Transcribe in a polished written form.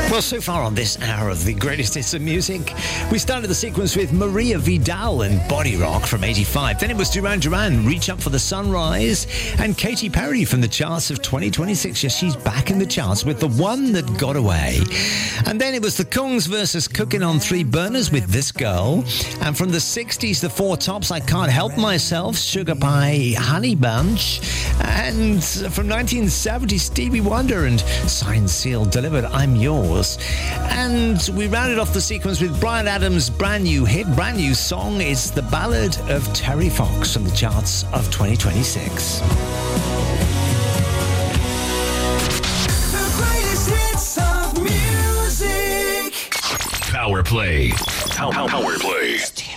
Well, so far on this hour of the greatest hits of music, we started the sequence with Maria Vidal and Body Rock from 85. Then it was Duran Duran, Reach Up for the Sunrise, and Katy Perry from the charts of 2026. Yes, she's back in the charts with The One That Got Away. And then it was the Kungs versus Cooking on Three Burners with This Girl. And from the 60s, the Four Tops, I Can't Help Myself, Sugar Pie, Honey Bunch. And from 1970, Stevie Wonder and Signed, Sealed, Delivered, I'm Yours. And we rounded off the sequence with Bryan Adams' brand new hit, brand new song. It's The Ballad of Terry Fox from the charts of 2026. The greatest hits of music. Power Play. Power Play.